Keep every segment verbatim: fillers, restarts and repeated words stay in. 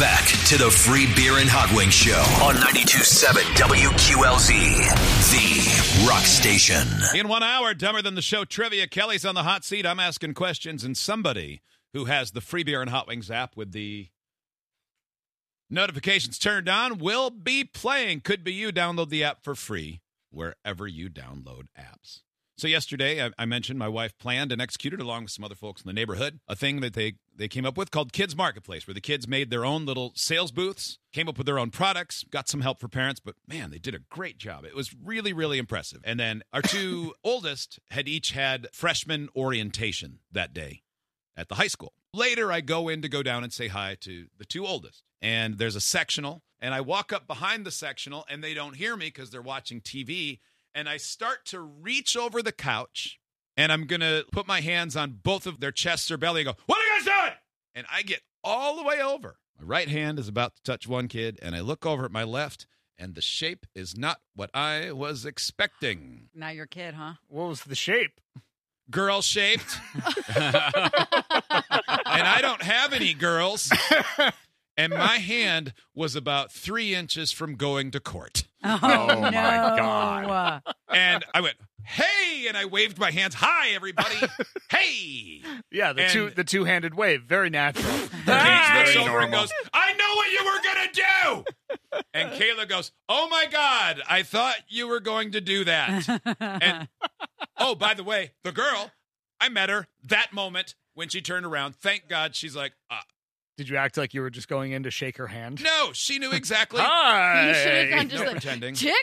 back to the Free Beer and Hot Wings Show on ninety-two point seven W Q L Z, the rock station. In one hour, Dumber Than the Show trivia. Kelly's on the hot seat. I'm asking questions, and somebody who has the Free Beer and Hot Wings app with the notifications turned on will be playing. Could be you. Download the app for free wherever you download apps. So yesterday, I, I mentioned my wife planned and executed, along with some other folks in the neighborhood, a thing that they, they came up with called Kids Marketplace, where the kids made their own little sales booths, came up with their own products, got some help for parents, but man, they did a great job. It was really, really impressive. And then our two oldest had each had freshman orientation that day at the high school. Later, I go in to go down and say hi to the two oldest. And there's a sectional, and I walk up behind the sectional, and they don't hear me because they're watching T V. And I start to reach over the couch, and I'm going to put my hands on both of their chests or belly and go, "What are you guys doing?" And I get all the way over. My right hand is about to touch one kid, and I look over at my left, and the shape is not what I was expecting. Not your kid, huh? What was the shape? Girl-shaped. And I don't have any girls. And my hand was about three inches from going to court. Oh, Oh, no. my God. And I went, "Hey!" And I waved my hands. "Hi, everybody. Hey!" Yeah, the And- two the two handed wave, very natural. Kate Very looks over and normal. goes, "I know what you were going to do." And Kayla goes, "Oh, my God, I thought you were going to do that." And, oh, by the way, the girl, I met her that moment when she turned around. Thank God she's like, uh, Did you act like you were just going in to shake her hand? no, she knew exactly. Hi. You should have gone just No like, pretending. tickle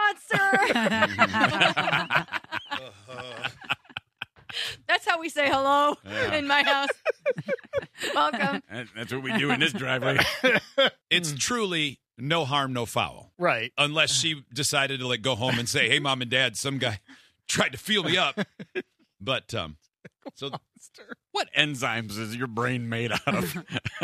monster. That's how we say hello Yeah. in my house. Welcome. That- That's what we do in this driveway. It's truly no harm, no foul. Right. Unless she decided to like go home and say, "Hey, Mom and Dad, some guy tried to feel me up." But um, so What enzymes is your brain made out of?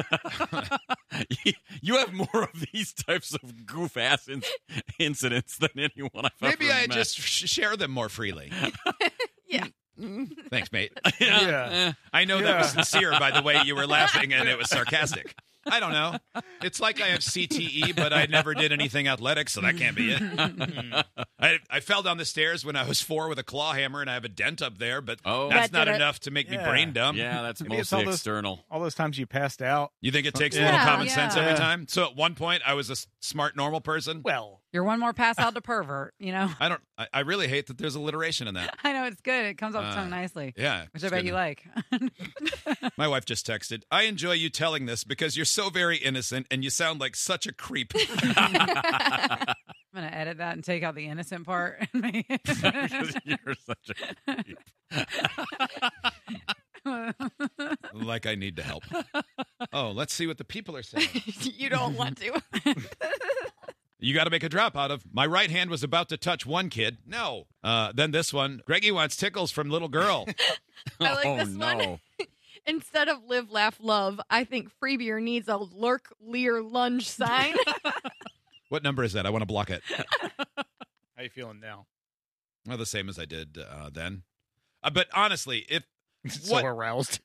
You have more of these types of goof-ass in- incidents than anyone I've maybe ever I met. just sh- share them more freely. Yeah. Thanks, mate. Yeah. eh. I know that Yeah. was sincere by the way you were laughing, and it was sarcastic. I don't know. It's like I have C T E, but I never did anything athletic, so that can't be it. I, I fell down the stairs when I was four with a claw hammer, and I have a dent up there, but Oh. that's That not did it. enough to make me Yeah. brain dumb. Yeah, that's Maybe it's mostly all those- external. All those times you passed out. You think it takes a Yeah. little common Yeah. sense every Yeah. time? So at one point, I was a s- smart, normal person. Well, You're one more pass out to pervert, you know? I don't. I, I really hate that there's alliteration in that. I know, it's good. It comes up Uh, so nicely, Yeah, which it's I bet good. you like. My wife just texted, "I enjoy you telling this because you're so very innocent and you sound like such a creep." I'm going to edit that and take out the innocent part. Because you're such a creep. Like I need to help. Oh, let's see what the people are saying. You don't want to. You got to make a drop out of, "My right hand was about to touch one kid." No. Uh, then this one, "Greggy wants tickles from little girl." I like oh, this no. one. Instead of live, laugh, love, I think Free Beer needs a lurk, leer, lunge sign. What number is that? I want to block it. how you feeling now? Well, the same as I did uh, then. Uh, but honestly, if So what, aroused.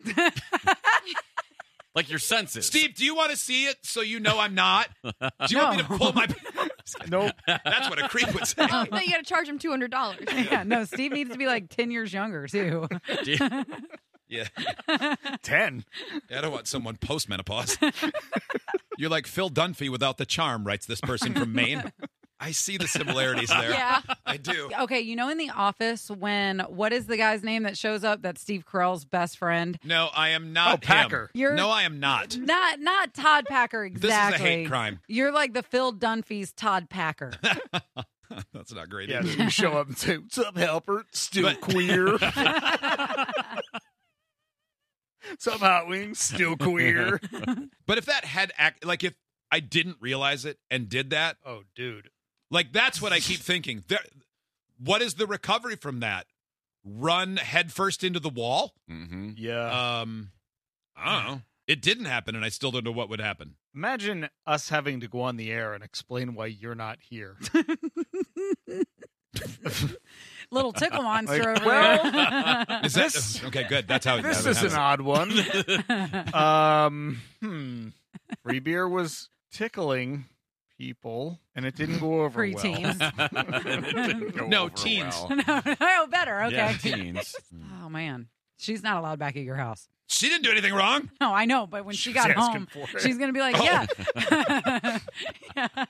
Like your senses. Steve, do you want to see it so you know I'm not? Do you want me to No. pull my? Nope. That's what a creep would say. No, you got to charge him two hundred dollars. Yeah, no, Steve needs to be like ten years younger, too. Yeah, Ten. I don't want someone post-menopause. You're like Phil Dunphy without the charm, writes this person from Maine. I see the similarities there. Yeah. I do. Okay, you know in The Office when, what is the guy's name that shows up? That's Steve Carell's best friend. No, I am not Oh, Packer. him. You're- No, I am not. Not not Todd Packer, This is a exactly. hate crime. You're like the Phil Dunphy's Todd Packer. That's not great. Yeah, either. you show up and say, "What's up, helper? Still But- queer." Some hot wings, still queer. But if that had act, like if I didn't realize it and did that, Oh, dude. like that's what I keep thinking. There, what is the recovery from that? Run headfirst into the wall? Mm-hmm. Yeah. Um, I don't know. It didn't happen, and I still don't know what would happen. Imagine us having to go on the air and explain why you're not here. Little tickle monster Like, over well, there. Is that okay? Good. That's how it This that is an happens. odd one. um, hmm. Free beer was tickling people, and it didn't go over well. Preteens. It didn't go No, over teens. well. Oh, better. Okay. Yeah, teens. Oh, man. She's not allowed back at your house. She didn't do anything wrong. No, I know, but when she She's got asking home, for it. she's going to be like, Oh. yeah. Yeah.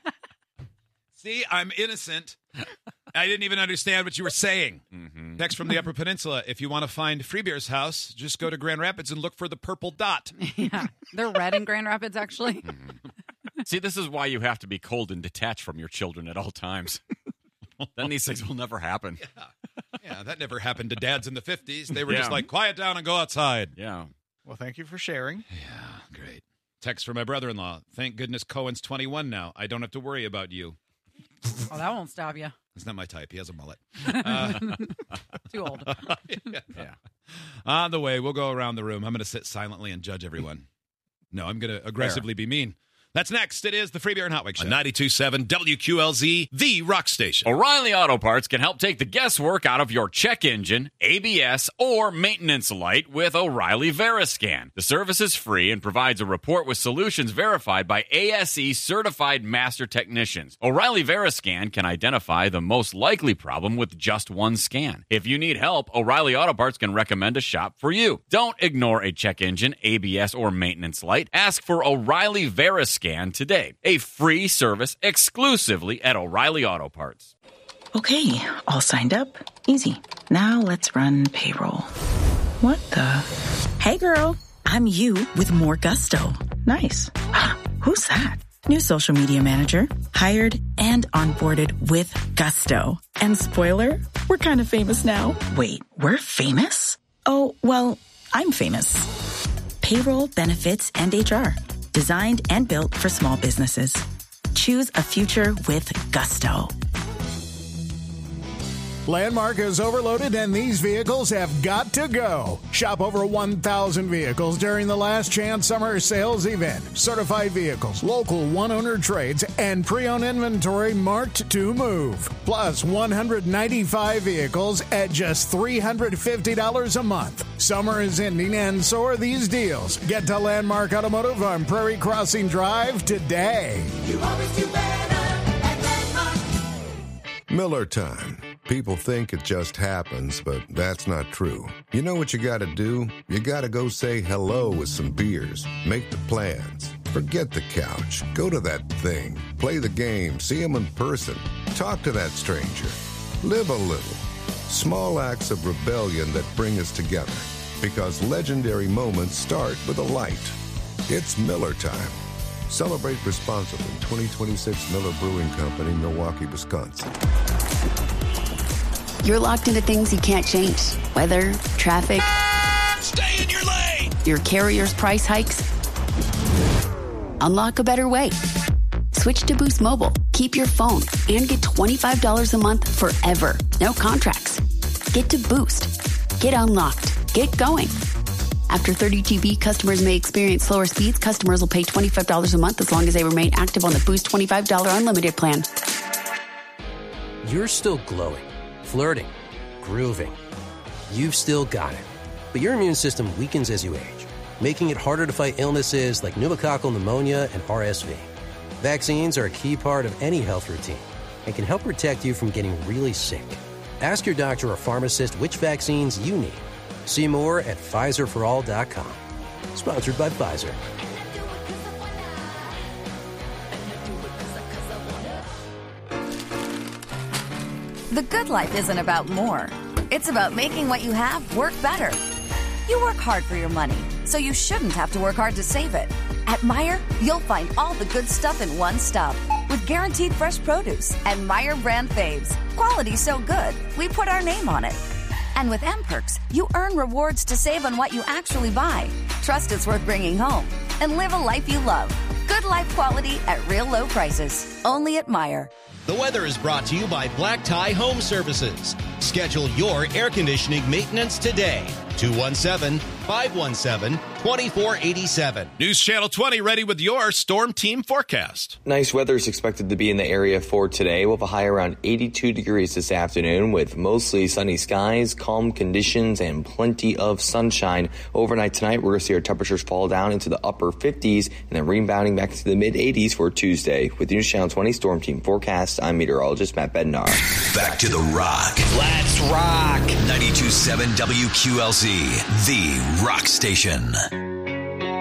See, I'm innocent. I didn't even understand what you were saying. Mm-hmm. Text from the Upper Peninsula. If you want to find Freebeer's house, just go to Grand Rapids and look for the purple dot. Yeah. They're red in Grand Rapids, actually. See, this is why you have to be cold and detached from your children at all times. Then these things will never happen. Yeah, that never happened to dads in the fifties. They were just Yeah. like, quiet down and go outside. Yeah. Well, thank you for sharing. Yeah, great. Text from my brother-in-law. Thank goodness Cohen's twenty-one now. I don't have to worry about you. Oh, that won't stop you. It's not my type. He has a mullet. Uh, Too old. yeah. Yeah. On the way, we'll go around the room. I'm going to sit silently and judge everyone. No, I'm going to aggressively be mean. That's next. It is the Free Beer and Hot Wings Show. ninety-two point seven W Q L Z, the rock station. O'Reilly Auto Parts can help take the guesswork out of your check engine, A B S, or maintenance light with O'Reilly Veriscan. The service is free and provides a report with solutions verified by A S E certified master technicians. O'Reilly Veriscan can identify the most likely problem with just one scan. If you need help, O'Reilly Auto Parts can recommend a shop for you. Don't ignore a check engine, A B S, or maintenance light. Ask for O'Reilly Veriscan today. A free service exclusively at O'Reilly Auto Parts. Okay, all signed up. Easy. Now let's run payroll. What the? Hey girl, I'm you with more gusto. Nice. Who's that? New social media manager. Hired and onboarded with gusto. And spoiler, we're kind of famous now. Wait, we're famous? Oh, well, I'm famous. Payroll, benefits, and H R. Designed and built for small businesses. Choose a future with gusto. Landmark is overloaded and these vehicles have got to go. Shop over one thousand vehicles during the Last Chance Summer Sales Event. Certified vehicles, local one-owner trades, and pre-owned inventory marked to move. Plus one hundred ninety-five vehicles at just three hundred fifty dollars a month. Summer is ending and so are these deals. Get to Landmark Automotive on Prairie Crossing Drive today. You always do better at Landmark. Miller time. People think it just happens, but that's not true. You know what you gotta do? You gotta go say hello with some beers. Make the plans. Forget the couch. Go to that thing. Play the game. See him in person. Talk to that stranger. Live a little. Small acts of rebellion that bring us together. Because legendary moments start with a light. It's Miller time. Celebrate responsibly. twenty twenty-six Miller Brewing Company, Milwaukee, Wisconsin. You're locked into things you can't change. Weather, traffic. Stay in your lane! Your carrier's price hikes. Unlock a better way. Switch to Boost Mobile. Keep your phone and get twenty-five dollars a month forever. No contracts. Get to Boost. Get unlocked. Get going. After thirty G B, customers may experience slower speeds. Customers will pay twenty-five dollars a month as long as they remain active on the Boost twenty-five dollars unlimited plan. You're still glowing, flirting, grooving. You've still got it. But your immune system weakens as you age, making it harder to fight illnesses like pneumococcal pneumonia and R S V. Vaccines are a key part of any health routine and can help protect you from getting really sick. Ask your doctor or pharmacist which vaccines you need. See more at Pfizer for all dot com. Sponsored by Pfizer. The Good Life isn't about more. It's about making what you have work better. You work hard for your money, so you shouldn't have to work hard to save it. At Meijer, you'll find all the good stuff in one stop with guaranteed fresh produce and Meijer brand faves. Quality so good, we put our name on it. And with M-Perks, you earn rewards to save on what you actually buy. Trust it's worth bringing home and live a life you love. Good life quality at real low prices. Only at Meijer. The weather is brought to you by Black Tie Home Services. Schedule your air conditioning maintenance today. two one seven, five one seven, twenty-four eighty-seven. News Channel twenty ready with your Storm Team forecast. Nice weather is expected to be in the area for today. We'll have a high around eighty-two degrees this afternoon with mostly sunny skies, calm conditions, and plenty of sunshine. Overnight tonight, we're going to see our temperatures fall down into the upper fifties and then rebounding back to the mid eighties for Tuesday. With News Channel twenty Storm Team forecast, I'm meteorologist Matt Bednar. Back to the rock. Let's rock. ninety-two point seven W Q L Z, the rock station.